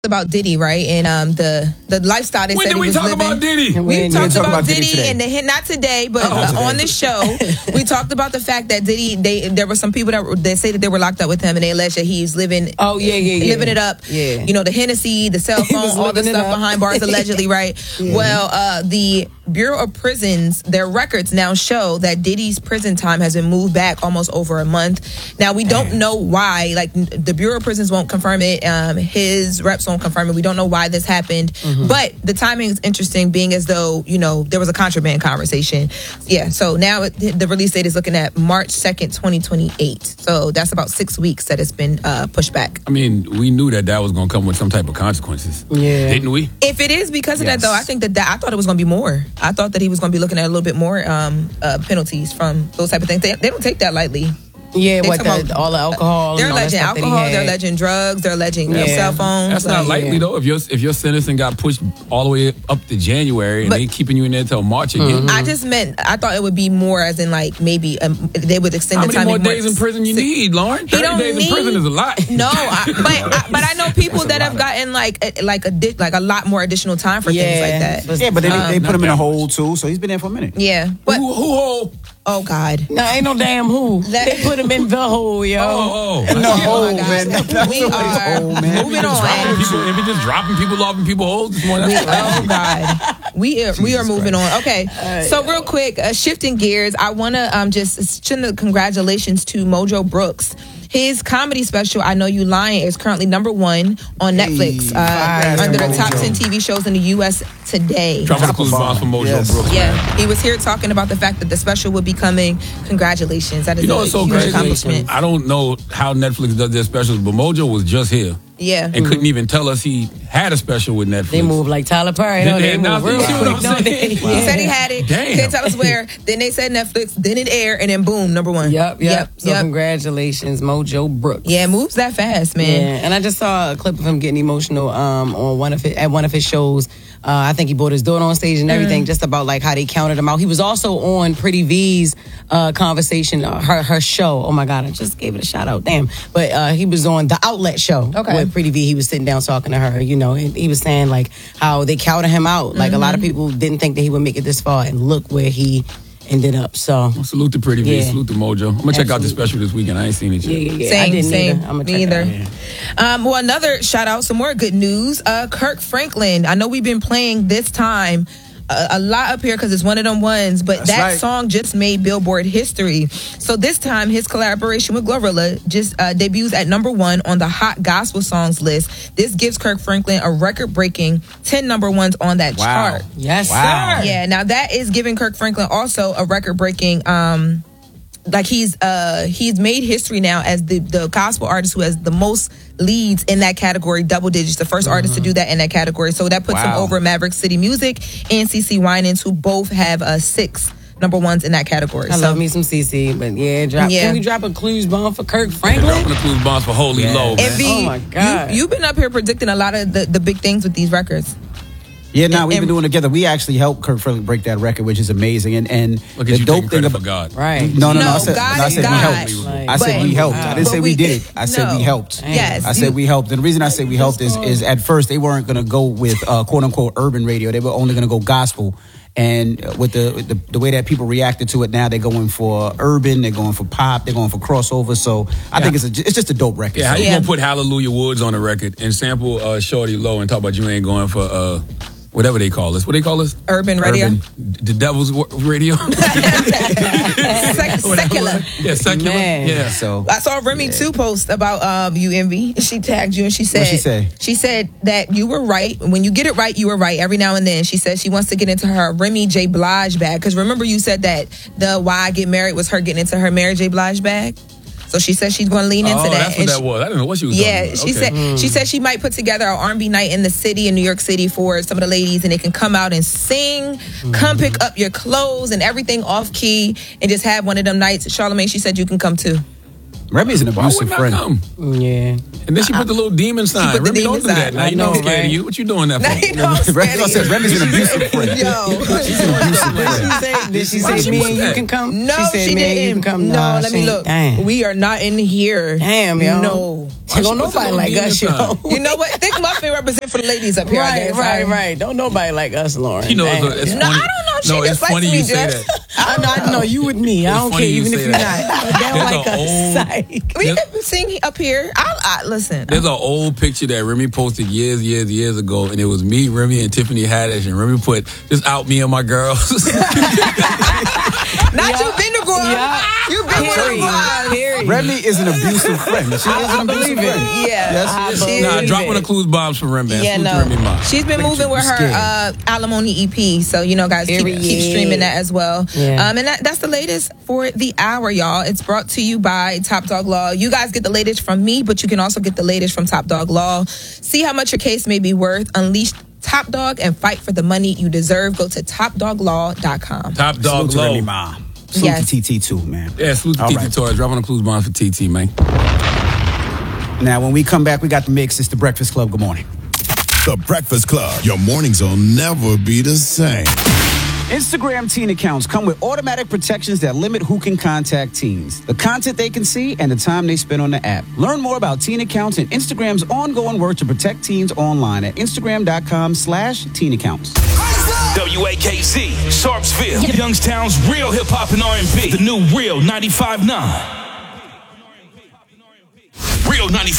about Diddy, right? And the lifestyle they when said did he we was talk living. about Diddy? We talked about Diddy today. and not today, but on the show, we talked about the fact that Diddy. There were some people that say that they were locked up with him, and they alleged that he's living. Oh yeah, living it up. Yeah, you know, the Hennessy, the cell phone, all the stuff behind bars, allegedly, right? Yeah. Well, the Bureau of Prisons, their records now show that Diddy's prison time has been moved back almost over a month. Now we don't know why. Like the Bureau of Prisons won't confirm it. His reps won't confirm it. We don't know why this happened, but the timing is interesting, being as though there was a contraband conversation. Yeah, so now the release date is looking at March 2nd, 2028. So that's about 6 weeks that it's been pushed back. I mean, we knew that was going to come with some type of consequences. Yeah, didn't we? If it is because of that, though, I think that I thought it was going to be more. I thought that he was going to be looking at a little bit more penalties from those type of things. They don't take that lightly. Yeah, all the alcohol. They're alleging alcohol. They're alleging drugs. They're alleging cell phones. That's not likely though. If your sentencing got pushed all the way up to January and they keeping you in there till March again. I thought it would be more, as in like maybe they would extend the time. How many more days in prison you need, Lauren? 30 days in prison is a lot. No, but I know people that have gotten like a lot more additional time for things like that. Yeah, but they put him in a hole too, so he's been there for a minute. Yeah, but who hole? Oh God! No, ain't no damn who. They put him in the hole, yo. In the hole, man. We are moving on. If we just dropping people off in people's holes this morning. Oh God, we are moving on. Okay, so real quick, shifting gears, I want to just send the congratulations to Mojo Brooks. His comedy special, I Know You Lying, is currently #1 on Netflix under the top 10 TV shows in the U.S. today. Tropical Bombs from Mojo Brooks. Yeah, he was here talking about the fact that the special will be coming. Congratulations. That is a so huge crazy. accomplishment. I don't know how Netflix does their specials, but Mojo was just here. Yeah. And couldn't even tell us he had a special with Netflix. They move like Tyler Perry. They move real quick. He said he had it. Damn. Can't tell us where. Then they said Netflix. Then it aired. And then boom, #1. Yep. So congratulations, Mojo Brooks. Yeah, moves that fast, man. Yeah. And I just saw a clip of him getting emotional on one of his shows. I think he brought his daughter on stage and everything, just about like how they counted him out. He was also on Pretty V's conversation, her show. Oh my God, I just gave it a shout out. Damn. But he was on the Outlet show with Pretty V. He was sitting down talking to her, and he was saying like how they counted him out. Like a lot of people didn't think that he would make it this far, and look where he ended up. So salute to Pretty V, salute to Mojo. I'm gonna check out the special this weekend. I ain't seen it yet. Yeah. Same. Me either. Well, another shout out, some more good news. Kirk Franklin. I know we've been playing this time a lot up here because it's one of them ones, but that song just made Billboard history. So this time, his collaboration with Glorilla just debuts at #1 on the Hot Gospel Songs list. This gives Kirk Franklin a record-breaking 10 #1s on that chart. Yes, sir. Yeah, now that is giving Kirk Franklin also a record-breaking like he's made history now as the gospel artist who has the most leads in that category, double digits, the first artist to do that in that category. So that puts him over Maverick City Music and CeCe Winans, who both have 6 #1s in that category. I love me some CeCe, but can we drop a clues bomb for Kirk Franklin? Dropping a clues bomb for Holy Low, man. Oh my God. You've been up here predicting a lot of the big things with these records. Yeah, we've been doing it together. We actually helped Kirk Franklin break that record, which is amazing. And look at the you dope taking thing credit about for God. Right. No. I said God we helped. I said we helped. I didn't say we did it. I said we helped. Yes. I said we helped. And the reason I said we helped is at first they weren't going to go with quote unquote urban radio. They were only going to go gospel. And with the way that people reacted to it now, they're going for urban, they're going for pop, they're going for crossover. So I think it's just a dope record. Yeah, how you gonna put Hallelujah Woods on the record and sample Shorty Low and talk about you ain't going for whatever they call this? What they call this? Urban radio. The Devil's Radio. Secular. Yeah, secular. Man. Yeah. So I saw Remy too post about you, Envy. She tagged you and she said, what'd she say? She said that you were right. When you get it right, you were right every now and then. She said she wants to get into her Remy J. Blige bag. Because remember you said that the Why I Get Married was her getting into her Mary J. Blige bag? So she said she's going to lean into that. That's what that was. I didn't know what she was talking about. She said she might put together an R&B night in the city, in New York City, for some of the ladies, and they can come out and sing, come pick up your clothes and everything off key, and just have one of them nights. Charlamagne, she said you can come too. Remy's an abusive friend. Yeah. And then she put the little demon sign. Remy, don't do that. Now you know I'm scared of you. What you doing that for? Remy's an abusive friend. She's an abusive friend. Did she say me and you can come? No, she said she me didn't. and you can come. No, let me look. Damn. We are not in here. Damn, yo. No. Don't nobody like us, yo. You know what? Thick Muffin represent for the ladies up here. I guess. Right. Don't nobody like us, Lauren. You know, it's funny. I don't know. She No, it's dislikes funny me, you say Jess. that. I know you with me. I don't care, even if you're not. They don't like us. We can sing up here. I listen. There's an old picture that Remy posted years ago, and it was me, Remy, and Tiffany Haddish, and Remy put just out me and my girls. Not you been to girl. You been with Remy is an abusive friend. She is an abusive friend. Yeah. Nah, dropping the clues bombs for Remy. Yeah, no. She's been moving with her alimony EP, so guys keep streaming that as well. Yeah. And that's the latest for the hour, y'all. It's brought to you by Top Dog Law. You guys get the latest from me, but you can also get the latest from Top Dog Law. See how much your case may be worth. Unleash Top Dog and fight for the money you deserve. Go to topdoglaw.com. Top Dog Law. Remy Ma. Salute to TT too, man. Yeah, salute to TT Torres. Dropping the clues bombs for TT, man. Now, when we come back, we got the mix. It's the Breakfast Club. Good morning. The Breakfast Club. Your mornings will never be the same. Instagram teen accounts come with automatic protections that limit who can contact teens, the content they can see, and the time they spend on the app. Learn more about teen accounts and Instagram's ongoing work to protect teens online at Instagram.com/teen accounts. WAKZ, Sharpsville, Youngstown's real hip hop and R&B. The new Real 95.9. Real 95.